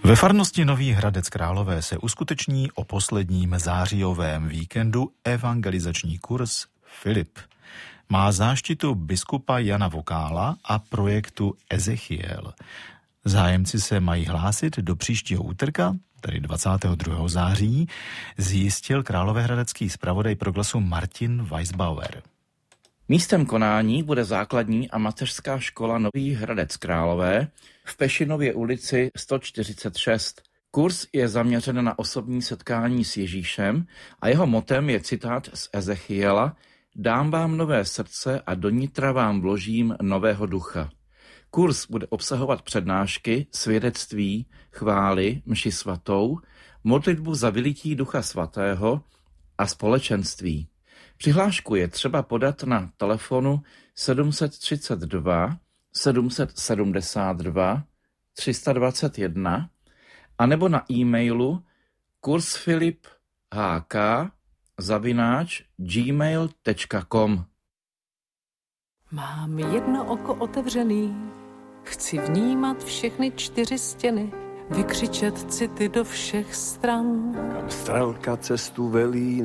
Ve farnosti Nový Hradec Králové se uskuteční o posledním zářijovém víkendu evangelizační kurz Filip. Má záštitu biskupa Jana Vokála a projektu Ezechiel. Zájemci se mají hlásit do příštího úterka, tedy 22. září, zjistil královéhradecký zpravodaj Proglasu Martin Weisbauer. Místem konání bude základní a mateřská škola Nový Hradec Králové v Pešinově ulici 146. Kurz je zaměřen na osobní setkání s Ježíšem a jeho motem je citát z Ezechiela: Dám vám nové srdce a do nitra vám vložím nového ducha. Kurz bude obsahovat přednášky, svědectví, chvály, mši svatou, modlitbu za vylití Ducha Svatého a společenství. Přihlášku je třeba podat na telefonu 732 772 321 anebo na e-mailu kursfiliphk@gmail.com. Mám jedno oko otevřený, chci vnímat všechny 4 stěny, vykřičet city do všech stran. Kam strelka cestu velí,